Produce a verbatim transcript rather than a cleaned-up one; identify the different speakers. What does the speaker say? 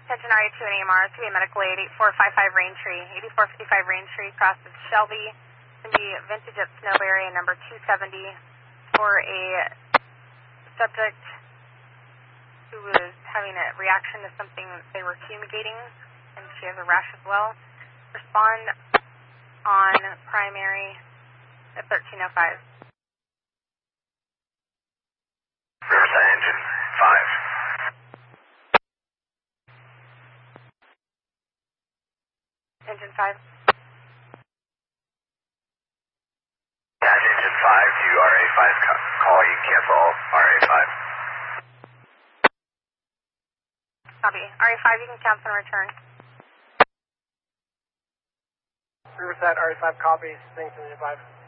Speaker 1: Attention R A two and A M R, to be a medical aid, eight four five five Raintree, eighty-four fifty-five Raintree, crosses Shelby, to be vintage at Snowberry, number two seventy, for a subject who was having a reaction to something they were fumigating, and she has a rash as well. Respond on primary at thirteen oh five.
Speaker 2: Riverside engine five.
Speaker 1: Engine five.
Speaker 2: Yeah, engine five to R A five. Call, you can cancel R A five.
Speaker 1: Copy. R A five, you can cancel and return.
Speaker 3: Riverside R A five copy. Thanks, engine five.